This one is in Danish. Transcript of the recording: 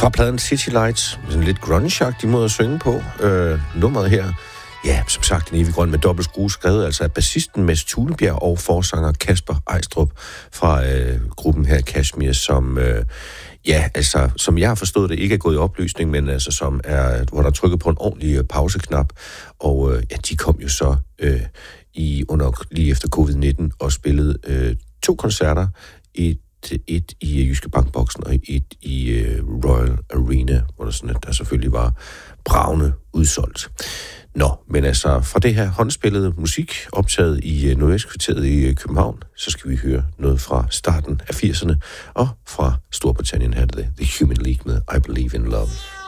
Fra pladen City Lights, sådan lidt grunge-agtig måde at synge på. Nummeret her, ja, som sagt, en evig grøn med dobbelt skrue, skrevet altså af bassisten Mads Thunebjerg og forsanger Kasper Ejstrup fra gruppen her Kashmir, som, ja, altså, som jeg har forstået det, ikke er gået i opløsning, men altså, som er, hvor der er trykket på en ordentlig pauseknap. Og ja, de kom jo så lige efter covid-19 og spillede 2 koncerter, et i Jyske Bankboksen og et i Royal Arena, hvor der selvfølgelig var bragende udsolgt. Nå, men altså fra det her håndspillede musik, optaget i Nordvestkvarteret i København, så skal vi høre noget fra starten af 80'erne, og fra Storbritannien her det The Human League med I Believe in Love.